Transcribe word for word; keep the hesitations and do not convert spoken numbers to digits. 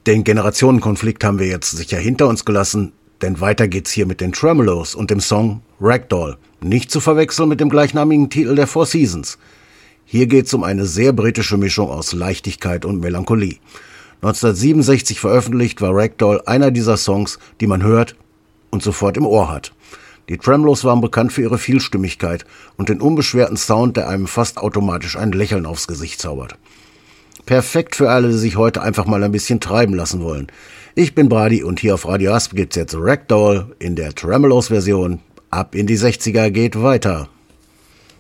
Den Generationenkonflikt haben wir jetzt sicher hinter uns gelassen, denn weiter geht's hier mit den Tremeloes und dem Song Ragdoll, nicht zu verwechseln mit dem gleichnamigen Titel der Four Seasons. Hier geht's um eine sehr britische Mischung aus Leichtigkeit und Melancholie. neunzehnhundertsiebenundsechzig veröffentlicht war Ragdoll einer dieser Songs, die man hört und sofort im Ohr hat. Die Tremeloes waren bekannt für ihre Vielstimmigkeit und den unbeschwerten Sound, der einem fast automatisch ein Lächeln aufs Gesicht zaubert. Perfekt für alle, die sich heute einfach mal ein bisschen treiben lassen wollen. Ich bin Brady und hier auf Radio Asp gibt's jetzt Ragdoll in der Tremeloes-Version. Ab in die sechziger geht weiter.